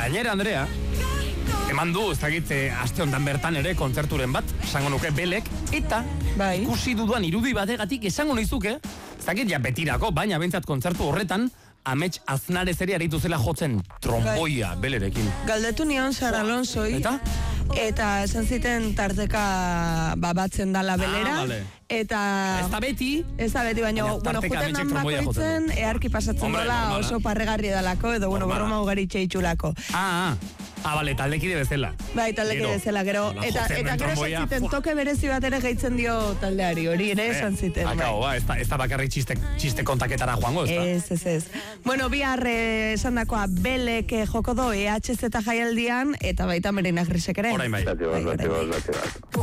Gainera, Andrea, eman du, ez dakit, aste hontan bertan ere kontzerturen bat, esango nuke Belek, eta ikusi dudan irudi bategatik esango nizuke, ez dakit ja betirako, baina bentsat kontzertu horretan, Amets Aznarez ere aritu zela jotzen tromboia Belerekin. Galdetu nion Sara Alonsoi. Eta esan ziten tarteka batzen dala Belera. Vale. Eta... Ez da beti, baina, juten nan bakoitzen, earki pasatzen dola oso parregarri dalako, edo, borroma ugari txeitxulako. Bale, taldekide bezala. Bai, taldekide bezala, gero. Eta gero esan ziten, toke berezi bat ere gehitzen dio taldeari, hori ere esan ziten. Akabo, ez da bakarrik txiste kontaketara joango, ez da? Ez. Bueno, bihar esan dakoa Belek joko do EHZ jaialdian, eta baita Merina Grisek ere. Orain bai.